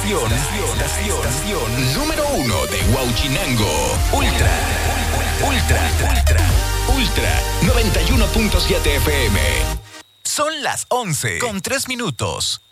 estación número 1 de Huauchinango. Ultra 91.7 FM. Son las 11 con 3 minutos.